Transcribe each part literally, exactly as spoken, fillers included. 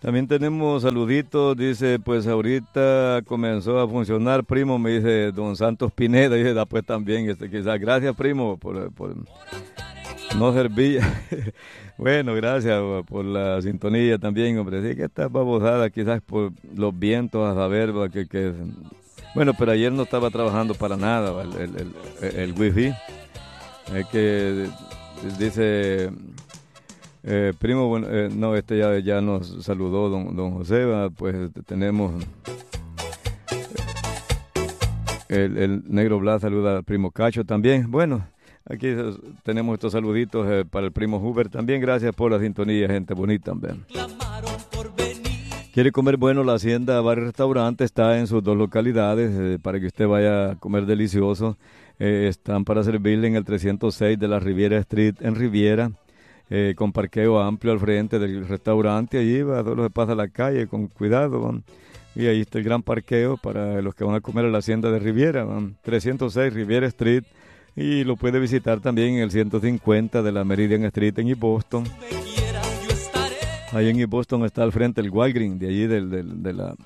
También tenemos saluditos, dice, pues ahorita comenzó a funcionar, primo, me dice don Santos Pineda, dice, da pues también, este, quizás, gracias, primo, por, por no servir. Bueno, gracias por la sintonía también, hombre, sí que está babosada, quizás por los vientos, a saber, va, que, que, bueno, pero ayer no estaba trabajando para nada, va, el, el, el, el wifi, es que dice... Eh, primo, bueno, eh, no, este ya, ya nos saludó don, don José, ¿va? Pues tenemos el, el Negro Blas saluda al primo Cacho también. Bueno, aquí tenemos estos saluditos eh, para el primo Huber también. Gracias por la sintonía, gente bonita también. Quiere comer bueno, la Hacienda Bar y Restaurante está en sus dos localidades eh, para que usted vaya a comer delicioso. Eh, están para servirle en el trescientos seis de la Riviera Street en Riviera. Eh, con parqueo amplio al frente del restaurante, allí va, todo lo que pasa a la calle con cuidado, van. Y ahí está el gran parqueo para los que van a comer a la Hacienda de Riviera, van. trescientos seis Riviera Street, y lo puede visitar también en el ciento cincuenta de la Meridian Street en East Boston. Ahí en East Boston está al frente el Walgreens, de allí del, del, de la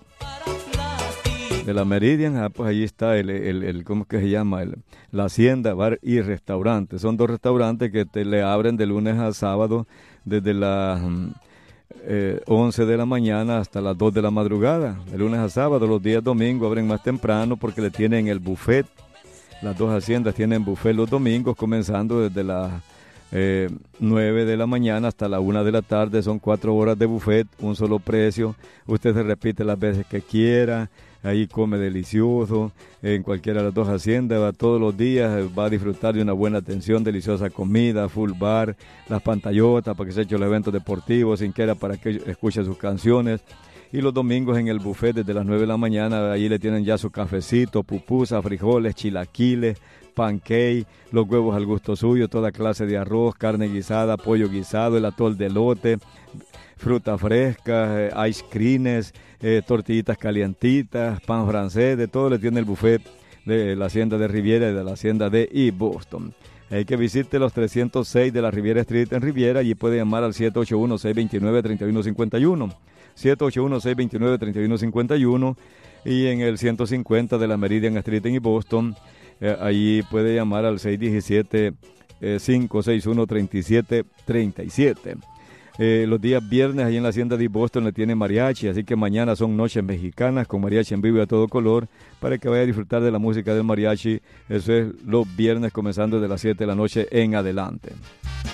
de la Meridian, ah, pues allí está el, el, el ¿cómo es que se llama? El, la Hacienda, Bar y Restaurante. Son dos restaurantes que te le abren de lunes a sábado desde las eh, once de la mañana hasta las dos de la madrugada. De lunes a sábado, los días domingos abren más temprano porque le tienen el buffet. Las dos haciendas tienen buffet los domingos, comenzando desde las eh, nueve de la mañana hasta la una de la tarde. Son cuatro horas de buffet, un solo precio. Usted se repite las veces que quiera. Ahí come delicioso, en cualquiera de las dos haciendas, va todos los días, va a disfrutar de una buena atención, deliciosa comida, full bar, las pantallotas para que se eche los eventos deportivos, sin que era para que escuche sus canciones. Y los domingos en el buffet desde las nueve de la mañana, ahí le tienen ya su cafecito, pupusa, frijoles, chilaquiles, pancake, los huevos al gusto suyo, toda clase de arroz, carne guisada, pollo guisado, el atol de elote, fruta fresca, eh, ice creams, eh, tortillitas calientitas, pan francés, de todo le tiene el buffet de la Hacienda de Riviera y de la Hacienda de East Boston. Hay que visite los trescientos seis de la Riviera Street en Riviera, allí puede llamar al siete ocho uno, seis dos nueve, tres uno cinco uno, siete ocho uno, seis dos nueve, tres uno cinco uno, y en el ciento cincuenta de la Meridian Street en East Boston, eh, allí puede llamar al seis uno siete, cinco seis uno, tres siete tres siete. Eh, los días viernes ahí en la Hacienda de Boston le tiene mariachi, así que mañana son noches mexicanas con mariachi en vivo y a todo color para que vaya a disfrutar de la música del mariachi. Eso es los viernes comenzando de las siete de la noche en adelante.